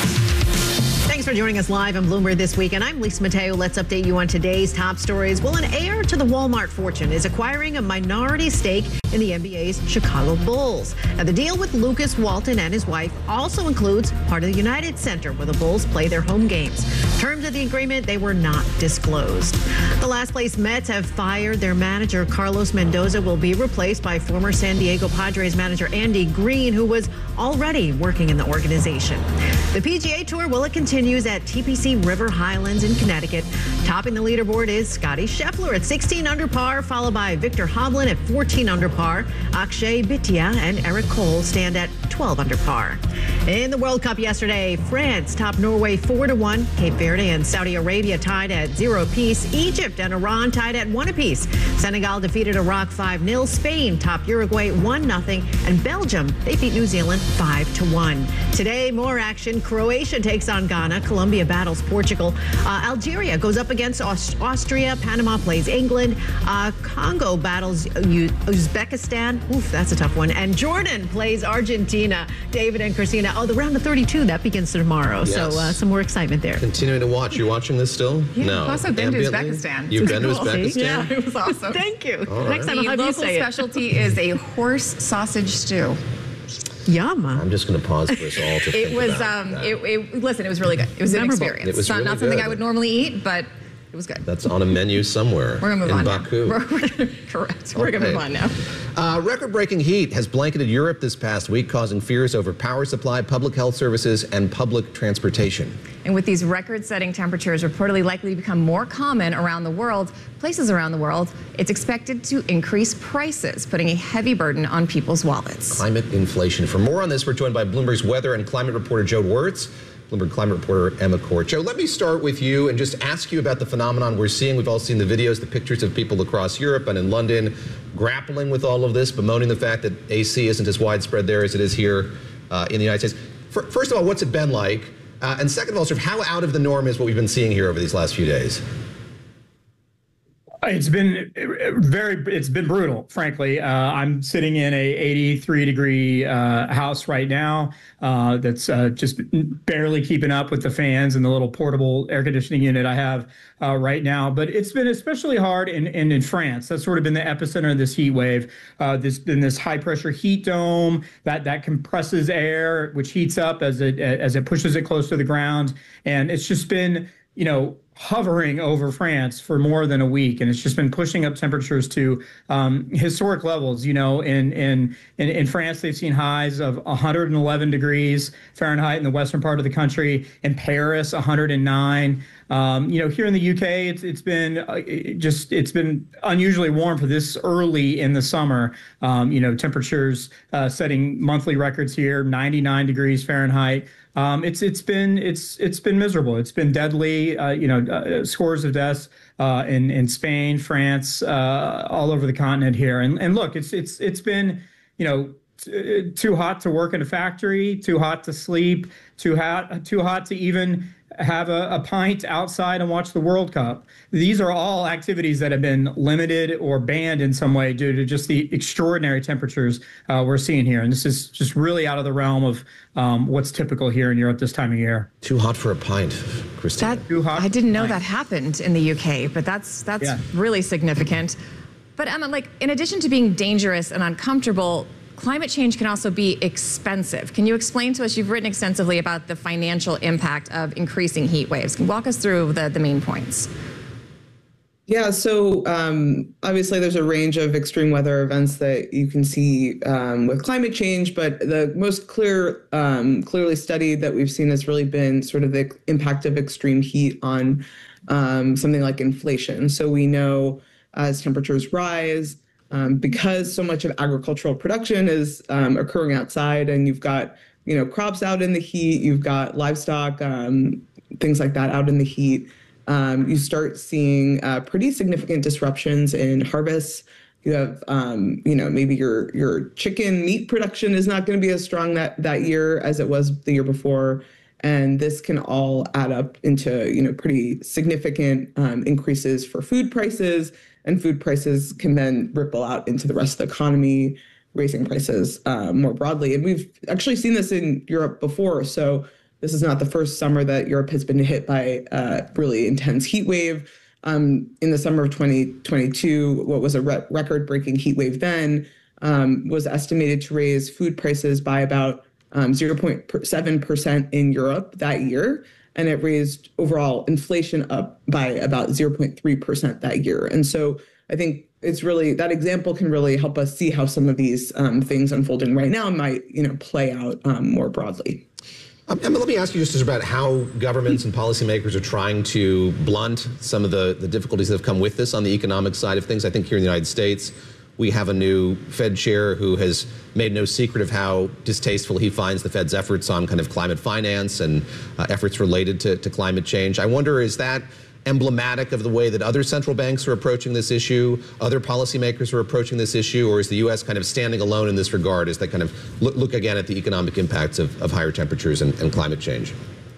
Thanks for joining us live on Bloomberg This Week, and I'm Lisa Mateo. Let's update you on today's top stories. Well, an heir to the Walmart fortune is acquiring a minority stake in the NBA's Chicago Bulls. Now, the deal with Lucas Walton and his wife also includes part of the United Center where the Bulls play their home games. Terms of the agreement, they were not disclosed. The last place Mets have fired their manager. Carlos Mendoza will be replaced by former San Diego Padres manager Andy Green, who was already working in the organization. The PGA Tour, will it continues at TPC River Highlands in Connecticut. Topping the leaderboard is Scotty Scheffler at 16 under par, followed by Victor Hovland at 14 under par. Akshay Bhatia and Eric Cole stand at 12 under par. In the World Cup yesterday, France topped Norway 4-1. Cape Verde and Saudi Arabia tied at 0 apiece. Egypt and Iran tied at 1 apiece. Senegal defeated Iraq 5-0. Spain topped Uruguay 1-0. And Belgium, they beat New Zealand 5-1. Today, more action. Croatia takes on Ghana. Colombia battles Portugal. Algeria goes up against Austria. Panama plays England. Congo battles Uzbekistan. Oof, that's a tough one. And Jordan plays Argentina. David and Christina. Oh, the round of 32, that begins tomorrow. Yes. So some more excitement there. Continuing to watch. You're watching this still? Yeah, no. I've also been to Uzbekistan. You've been to Uzbekistan? Yeah, it was awesome. Thank you. Right. Next time I'll have you say it. The local specialty is a horse sausage stew. Yum. I'm just going to pause for us all to think about listen, it was really good. It was an experience. It was not really something good. I would normally eat, but it was good. That's on a menu somewhere. We're going to move on Baku. now. Correct. We're going to move on now. Record-breaking heat has blanketed Europe this past week, causing fears over power supply, public health services, and public transportation. And with these record-setting temperatures reportedly likely to become more common around the world, places around the world, it's expected to increase prices, putting a heavy burden on people's wallets. Climate inflation. For more on this, we're joined by Bloomberg's weather and climate reporter Joe Wertz, Bloomberg climate reporter Emma Court. Joe, let me start with you and just ask you about the phenomenon we're seeing. We've all seen the videos, the pictures of people across Europe and in London grappling with all of this, bemoaning the fact that AC isn't as widespread there as it is here in the United States. First of all, what's it been like? And second of all, sort of how out of the norm is what we've been seeing here over these last few days? It's been brutal, frankly. I'm sitting in a 83-degree house right now that's just barely keeping up with the fans and the little portable air conditioning unit I have right now. But it's been especially hard in France. That's sort of been the epicenter of this heat wave. There's been this high-pressure heat dome that compresses air, which heats up as it pushes it close to the ground. And it's just been, hovering over France for more than a week, and it's just been pushing up temperatures to historic levels. In France, they've seen highs of 111 degrees Fahrenheit in the western part of the country. In Paris, 109. Here in the UK, it's been unusually warm for this early in the summer. Temperatures setting monthly records here, 99 degrees Fahrenheit. It's been miserable. It's been deadly. Scores of deaths in Spain, France, all over the continent here. And look, it's been too hot to work in a factory, too hot to sleep, too hot to even have a pint outside and watch the World Cup. These are all activities that have been limited or banned in some way due to just the extraordinary temperatures we're seeing here. And this is just really out of the realm of what's typical here in Europe this time of year. Too hot for a pint, Christine. Too hot. I didn't know that happened in the UK, but that's really significant. But Emma, in addition to being dangerous and uncomfortable, climate change can also be expensive. Can you explain to us, you've written extensively about the financial impact of increasing heat waves. Can you walk us through the main points? Yeah, so obviously there's a range of extreme weather events that you can see with climate change, but the most clearly studied that we've seen has really been sort of the impact of extreme heat on something like inflation. So we know as temperatures rise, because so much of agricultural production is occurring outside, and you've got crops out in the heat, you've got livestock, things like that out in the heat. You start seeing pretty significant disruptions in harvests. You have maybe your chicken meat production is not going to be as strong that year as it was the year before, and this can all add up into pretty significant increases for food prices. And food prices can then ripple out into the rest of the economy, raising prices more broadly. And we've actually seen this in Europe before. So this is not the first summer that Europe has been hit by a really intense heat wave. In the summer of 2022, what was a record-breaking heat wave then was estimated to raise food prices by about 0.7% in Europe that year. And it raised overall inflation up by about 0.3% that year. And so I think it's really, that example can really help us see how some of these things unfolding right now might, play out more broadly. Emma, let me ask you just about how governments and policymakers are trying to blunt some of the difficulties that have come with this on the economic side of things. I think here in the United States, we have a new Fed chair who has made no secret of how distasteful he finds the Fed's efforts on kind of climate finance and efforts related to climate change. I wonder, is that emblematic of the way that other central banks are approaching this issue, other policymakers are approaching this issue, or is the U.S. kind of standing alone in this regard as they kind of look again at the economic impacts of higher temperatures and climate change?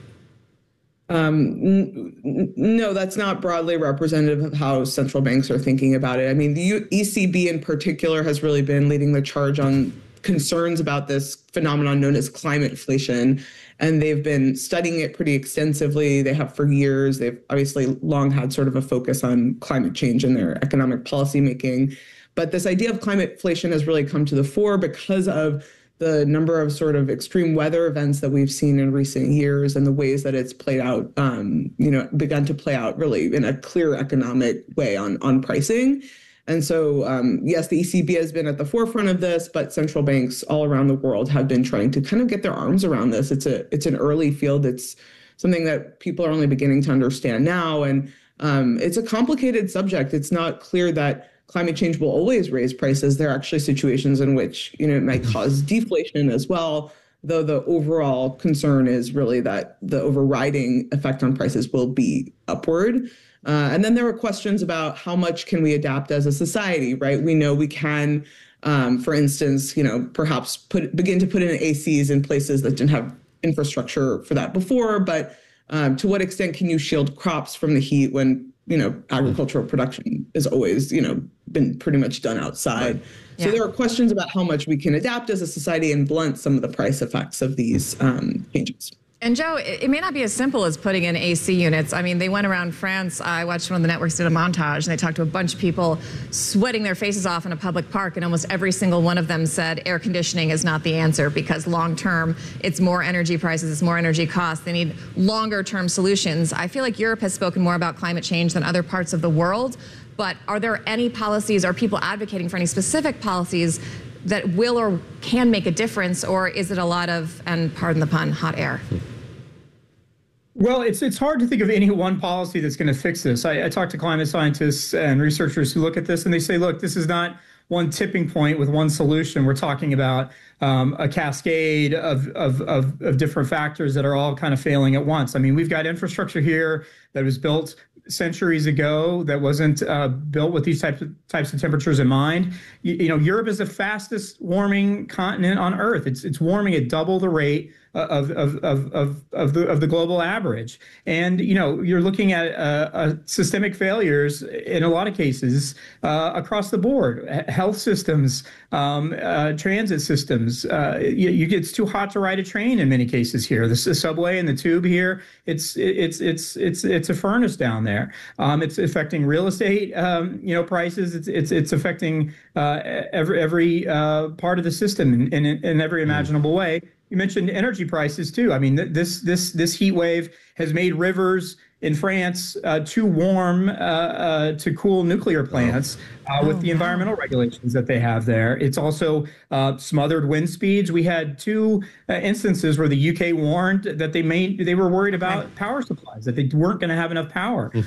No, that's not broadly representative of how central banks are thinking about it. I mean, the ECB in particular has really been leading the charge on concerns about this phenomenon known as climate inflation, and they've been studying it pretty extensively. They have for years. They've obviously long had sort of a focus on climate change in their economic policy making. But this idea of climate inflation has really come to the fore because of the number of sort of extreme weather events that we've seen in recent years and the ways that it's played out, begun to play out really in a clear economic way on pricing. And so, yes, the ECB has been at the forefront of this, but central banks all around the world have been trying to kind of get their arms around this. It's an early field. It's something that people are only beginning to understand now. And it's a complicated subject. It's not clear that climate change will always raise prices. There are actually situations in which, it might cause deflation as well, though the overall concern is really that the overriding effect on prices will be upward. And then there were questions about how much can we adapt as a society, right? We know we can, for instance, perhaps begin to put in ACs in places that didn't have infrastructure for that before, but to what extent can you shield crops from the heat when agricultural production is always, been pretty much done outside. Right. So there are questions about how much we can adapt as a society and blunt some of the price effects of these changes. And Joe, it may not be as simple as putting in AC units. I mean, they went around France. I watched one of the networks did a montage, and they talked to a bunch of people sweating their faces off in a public park, and almost every single one of them said air conditioning is not the answer because long term, it's more energy prices, it's more energy costs. They need longer term solutions. I feel like Europe has spoken more about climate change than other parts of the world, but are there any policies, are people advocating for any specific policies that will or can make a difference, or is it a lot of, and pardon the pun, hot air? Well, it's hard to think of any one policy that's going to fix this. I talk to climate scientists and researchers who look at this, and they say, look, this is not one tipping point with one solution. We're talking about a cascade of different factors that are all kind of failing at once. I mean, we've got infrastructure here that was built centuries ago that wasn't built with these types of temperatures in mind. Europe is the fastest warming continent on Earth. It's warming at double the rate of the global average, and you're looking at systemic failures in a lot of cases across the board. Health systems, transit systems. It's too hot to ride a train in many cases here. The subway and the tube here, it's a furnace down there. It's affecting real estate, prices. It's affecting every part of the system in every imaginable way. You mentioned energy prices too. I mean, this heat wave has made rivers in France too warm to cool nuclear plants with the environmental regulations that they have there. It's also smothered wind speeds. We had two instances where the UK warned that they were worried about power supplies, that they weren't going to have enough power.